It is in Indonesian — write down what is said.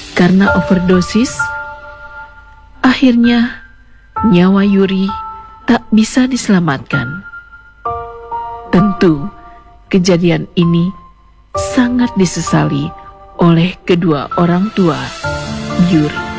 Karena overdosis, akhirnya nyawa Yuri tak bisa diselamatkan. Tentu, kejadian ini sangat disesali oleh kedua orang tua Yuri.